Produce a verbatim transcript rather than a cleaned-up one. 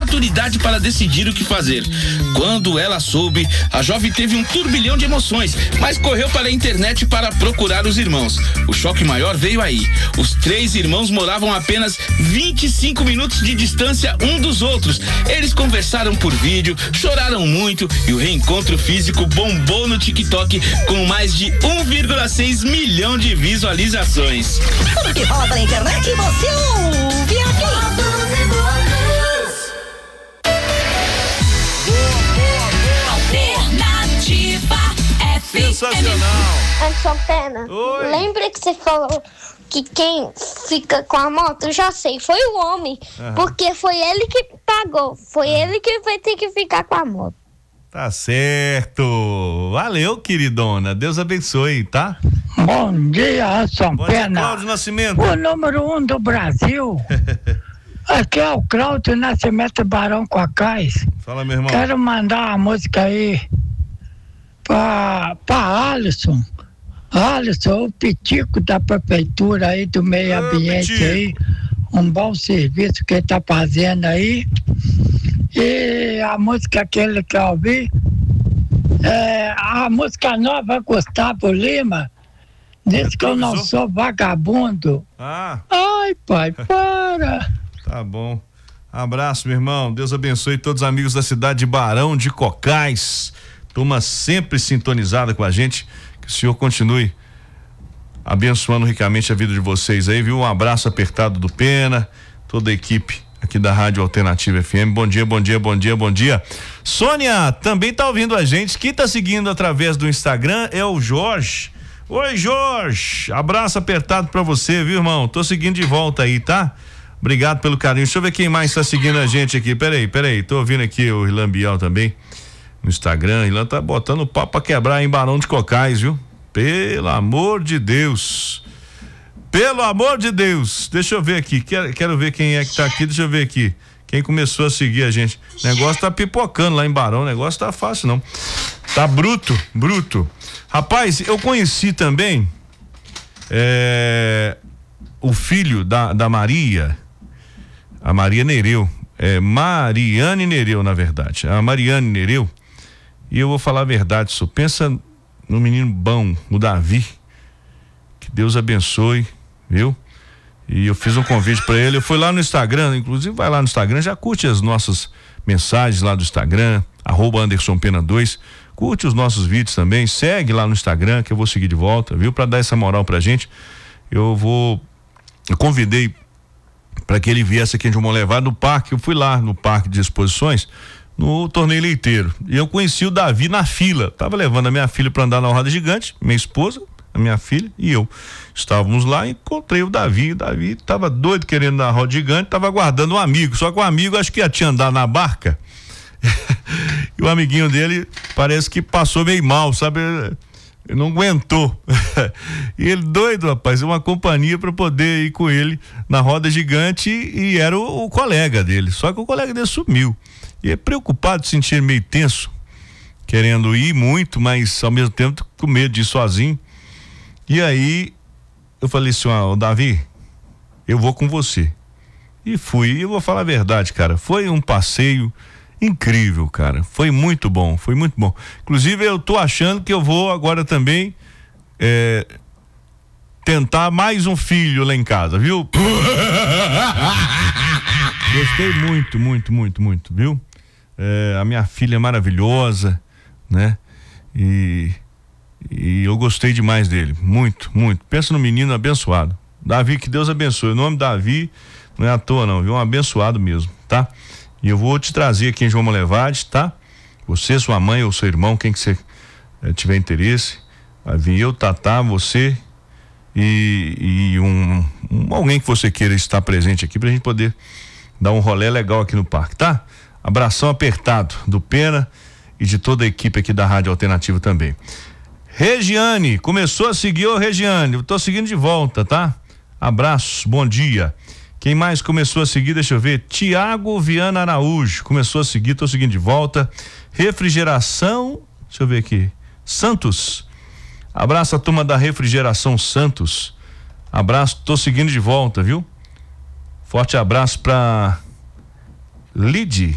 maturidade para decidir o que fazer. Quando ela soube, a jovem teve um turbilhão de emoções, mas correu para a internet para procurar os irmãos. O choque maior veio aí. Os três irmãos moravam a apenas vinte e cinco minutos de distância um dos outros. Eles conversaram por vídeo, choraram muito e o reencontro físico bombou no TikTok com mais de um vírgula seis milhão de visualizações. Tudo que rola na internet você ouve aqui. Alternativa F M. Sensacional. Anderson Pena, Oi. lembra que você falou que quem fica com a moto, eu já sei, foi o homem, Aham. porque foi ele que pagou, foi ele que vai ter que ficar com a moto. Tá certo. Valeu, queridona. Deus abençoe, tá? Bom dia, Anderson Bom dia, Pena. Cláudio Nascimento. O número um do Brasil. Aqui é o Cláudio Nascimento Barão Cocais. Fala, meu irmão. Quero mandar uma música aí pra, pra Alisson. Alisson, o pitico da prefeitura aí do meio Ô, ambiente Pitico. aí. Um bom serviço que ele tá fazendo aí. E a música que ele quer ouvir é a música nova Gustavo Lima. Diz que eu não Improvisou? sou vagabundo. Ah, Ai, pai, para. tá bom. Abraço, meu irmão. Deus abençoe todos os amigos da cidade de Barão de Cocais. Turma sempre sintonizada com a gente. Que o Senhor continue abençoando ricamente a vida de vocês aí, viu? Um abraço apertado do Pena, toda a equipe aqui da Rádio Alternativa F M. Bom dia, bom dia, bom dia, bom dia. Sônia também tá ouvindo a gente. Quem tá seguindo através do Instagram é o Jorge. Oi, Jorge. Abraço apertado pra você, viu, irmão? Tô seguindo de volta aí, tá? Obrigado pelo carinho. Deixa eu ver quem mais tá seguindo a gente aqui. Peraí, peraí. Tô ouvindo aqui o Ilan Biel também no Instagram. Ilan tá botando o papo pra quebrar em Barão de Cocais, viu? Pelo amor de Deus. Pelo amor de Deus. Deixa eu ver aqui. Quero, quero ver quem é que tá aqui. Deixa eu ver aqui. Quem começou a seguir a gente. O negócio tá pipocando lá em Barão. O negócio tá fácil, não. Tá bruto, bruto. Rapaz, eu conheci também é, o filho da, da Maria, a Maria Nereu, é Mariane Nereu, na verdade, a Mariane Nereu, e eu vou falar a verdade, só pensa no menino bom, o Davi, que Deus abençoe, viu? E eu fiz um convite para ele, eu fui lá no Instagram, inclusive vai lá no Instagram, já curte as nossas mensagens lá do Instagram, arroba Anderson Pena dois, curte os nossos vídeos também, segue lá no Instagram que eu vou seguir de volta, viu? Para dar essa moral pra gente, eu vou, eu convidei para que ele viesse aqui, a gente vamos levar no parque, eu fui lá no parque de exposições, no torneio leiteiro, e eu conheci o Davi na fila, tava levando a minha filha para andar na roda gigante, minha esposa, a minha filha e eu, estávamos lá e encontrei o Davi, o Davi tava doido querendo ir na roda gigante, tava aguardando um amigo, só que o amigo acho que ia te andar na barca, e o amiguinho dele parece que passou meio mal, sabe? Ele não aguentou. E ele doido, rapaz, uma companhia para poder ir com ele na roda gigante e era o, o colega dele. Só que o colega dele sumiu. E é preocupado, se sentir meio tenso, querendo ir muito, mas ao mesmo tempo com medo de ir sozinho. E aí eu falei assim, ó, Davi, eu vou com você. E fui. E eu vou falar a verdade, cara. Foi um passeio incrível, cara, foi muito bom, foi muito bom. Inclusive eu tô achando que eu vou agora também é, tentar mais um filho lá em casa, viu? Gostei muito, muito, muito, muito, viu? É, a minha filha é maravilhosa, né? E, e eu gostei demais dele, muito, muito. Pensa no menino abençoado. Davi, que Deus abençoe. O nome Davi não é à toa não, viu? Um abençoado mesmo, tá? E eu vou te trazer aqui em João Molevade, tá? Você, sua mãe ou seu irmão, quem que você eh, tiver interesse, vai vir eu, Tatá, você e, e um, um alguém que você queira estar presente aqui pra gente poder dar um rolê legal aqui no parque, tá? Abração apertado do Pena e de toda a equipe aqui da Rádio Alternativa também. Regiane, começou a seguir, ô Regiane, eu tô seguindo de volta, tá? Abraços, bom dia. Quem mais começou a seguir, deixa eu ver, Tiago Viana Araújo, começou a seguir, tô seguindo de volta. Refrigeração, deixa eu ver aqui, Santos, abraço a turma da Refrigeração Santos, abraço, tô seguindo de volta, viu? Forte abraço pra Lide.